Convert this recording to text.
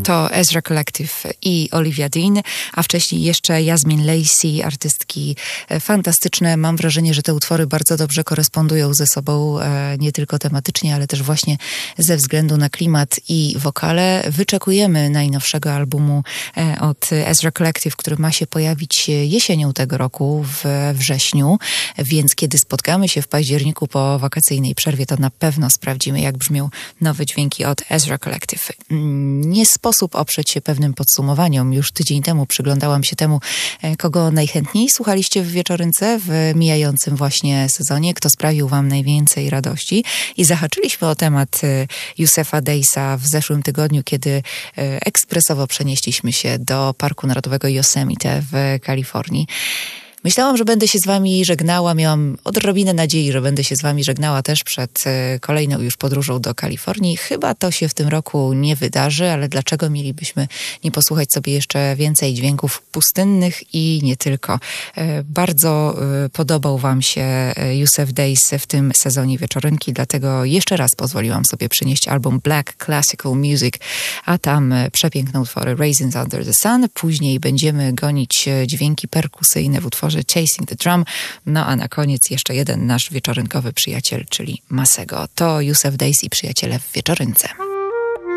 To Ezra Collective i Olivia Dean, a wcześniej jeszcze Yasmin Lacey, artystki fantastyczne. Mam wrażenie, że te utwory bardzo dobrze korespondują ze sobą, nie tylko tematycznie, ale też właśnie ze względu na klimat i wokale. Wyczekujemy najnowszego albumu od Ezra Collective, który ma się pojawić jesienią tego roku, w wrześniu, więc kiedy spotkamy się w październiku po wakacyjnej przerwie, to na pewno sprawdzimy, jak brzmią nowe dźwięki od Ezra Collective. Nie sposób oprzeć się pewnym podsumowaniom. Już tydzień temu przyglądałam się temu, kogo najchętniej słuchaliście w Wieczorynce w mijającym właśnie sezonie, kto sprawił wam najwięcej radości. I zahaczyliśmy o temat Yusefa Daysa w zeszłym tygodniu, kiedy ekspresowo przenieśliśmy się do Parku Narodowego Yosemite w Kalifornii. Myślałam, że będę się z wami żegnała, miałam odrobinę nadziei, że będę się z wami żegnała też przed kolejną już podróżą do Kalifornii. Chyba to się w tym roku nie wydarzy, ale dlaczego mielibyśmy nie posłuchać sobie jeszcze więcej dźwięków pustynnych i nie tylko. Bardzo podobał wam się Yusef Days w tym sezonie Wieczorynki, dlatego jeszcze raz pozwoliłam sobie przynieść album Black Classical Music, a tam przepiękne utwory Raisins Under the Sun. Później będziemy gonić dźwięki perkusyjne w utworze Chasing the Drum. No a na koniec jeszcze jeden nasz wieczorynkowy przyjaciel, czyli Masego. To Yusef Days i przyjaciele w Wieczorynce.